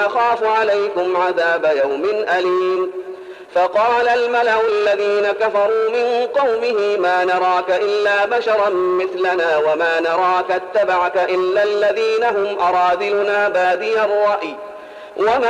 أخاف عليكم عذاب يوم أليم. فقال الملأ الذين كفروا من قومه ما نراك إلا بشرا مثلنا وما نراك اتبعك إلا الذين هم أراذلنا بادي الرأي وما